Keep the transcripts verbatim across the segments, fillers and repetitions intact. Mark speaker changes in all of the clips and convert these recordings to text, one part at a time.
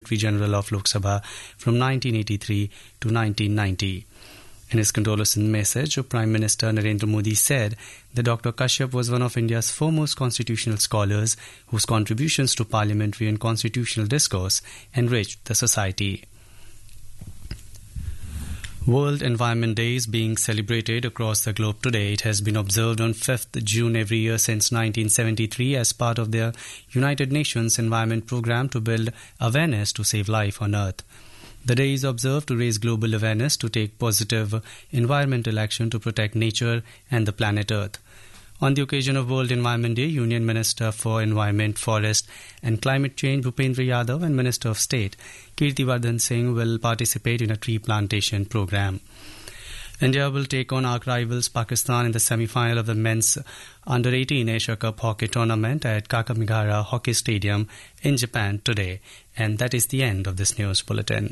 Speaker 1: Secretary General of Lok Sabha from nineteen eighty-three to nineteen ninety. In his condolence message, Prime Minister Narendra Modi said that Doctor Kashyap was one of India's foremost constitutional scholars whose contributions to parliamentary and constitutional discourse enriched the society. World Environment Day is being celebrated across the globe today. It has been observed on fifth of June every year since nineteen seventy-three as part of the United Nations Environment Programme to build awareness to save life on Earth. The day is observed to raise global awareness to take positive environmental action to protect nature and the planet Earth. On the occasion of World Environment Day, Union Minister for Environment, Forest and Climate Change Bhupendra Yadav and Minister of State Kirtiwardhan Singh will participate in a tree plantation program. India will take on arch rivals Pakistan in the semi-final of the men's under eighteen Asia Cup hockey tournament at Kakamegahara Hockey Stadium in Japan today. And that is the end of this news bulletin.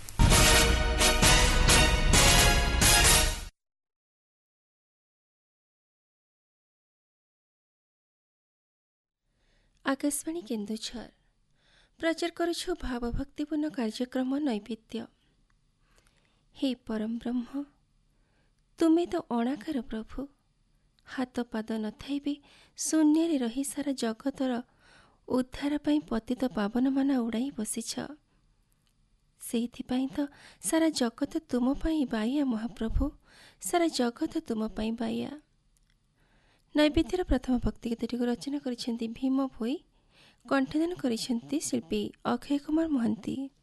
Speaker 2: Akashvani Keonjhar प्रचार करुछु भावभक्तिपूर्ण कार्यक्रम नैवेद्य। हे परम ब्रह्म, तुमे तो अणाकार प्रभु, हाथ पाद नथाई भी शून्य रही सारा जगतर उद्धार पाई पतित पावन मान उड़ाई बसिछ। सेहिथिपाई तो सारा जगत तुम पाई बाया महाप्रभु, सारा जगत तुम पाई बाया। नैवेद्यर प्रथम भक्ति गीतटी रचना करिसेंती भीम भोई, कंठदान करिसेंती शिल्पी अक्षय कुमार महांती।